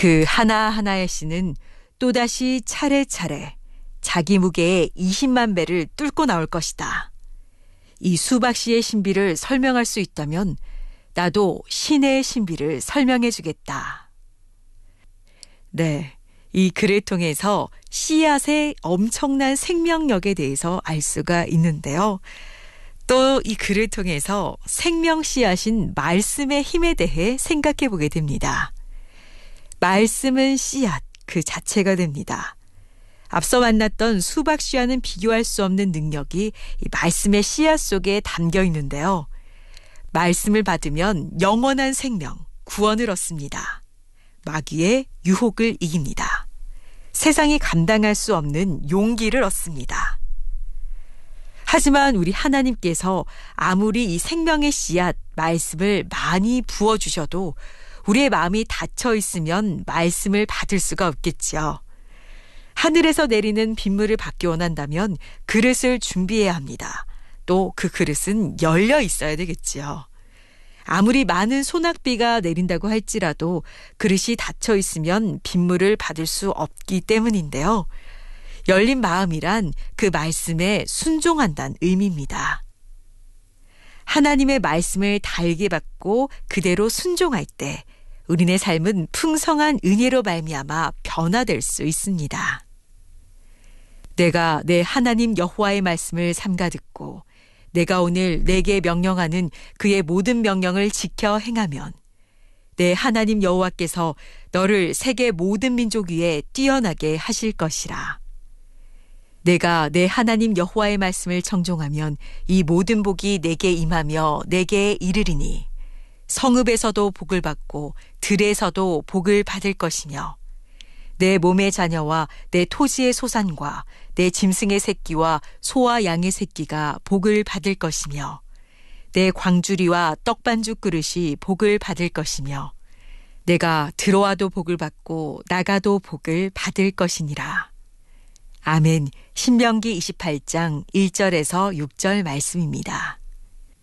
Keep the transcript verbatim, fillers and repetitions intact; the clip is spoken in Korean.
그 하나하나의 씨는 또다시 차례차례 자기 무게의 이십만 배를 뚫고 나올 것이다. 이 수박 씨의 신비를 설명할 수 있다면 나도 신의 신비를 설명해 주겠다. 네, 이 글을 통해서 씨앗의 엄청난 생명력에 대해서 알 수가 있는데요. 또 이 글을 통해서 생명 씨앗인 말씀의 힘에 대해 생각해 보게 됩니다. 말씀은 씨앗 그 자체가 됩니다. 앞서 만났던 수박 씨와는 비교할 수 없는 능력이 이 말씀의 씨앗 속에 담겨 있는데요. 말씀을 받으면 영원한 생명, 구원을 얻습니다. 마귀의 유혹을 이깁니다. 세상이 감당할 수 없는 용기를 얻습니다. 하지만 우리 하나님께서 아무리 이 생명의 씨앗, 말씀을 많이 부어주셔도 우리의 마음이 닫혀 있으면 말씀을 받을 수가 없겠지요. 하늘에서 내리는 빗물을 받기 원한다면 그릇을 준비해야 합니다. 또 그 그릇은 열려 있어야 되겠지요. 아무리 많은 소낙비가 내린다고 할지라도 그릇이 닫혀 있으면 빗물을 받을 수 없기 때문인데요. 열린 마음이란 그 말씀에 순종한다는 의미입니다. 하나님의 말씀을 달게 받고 그대로 순종할 때 우리네 삶은 풍성한 은혜로 말미암아 변화될 수 있습니다. 내가 내 하나님 여호와의 말씀을 삼가 듣고 내가 오늘 내게 명령하는 그의 모든 명령을 지켜 행하면 내 하나님 여호와께서 너를 세계 모든 민족 위에 뛰어나게 하실 것이라. 내가 내 하나님 여호와의 말씀을 청종하면 이 모든 복이 내게 임하며 내게 이르리니 성읍에서도 복을 받고 들에서도 복을 받을 것이며 내 몸의 자녀와 내 토지의 소산과 내 짐승의 새끼와 소와 양의 새끼가 복을 받을 것이며 내 광주리와 떡반죽 그릇이 복을 받을 것이며 내가 들어와도 복을 받고 나가도 복을 받을 것이니라. 아멘. 신명기 이십팔 장 일 절에서 육 절 말씀입니다.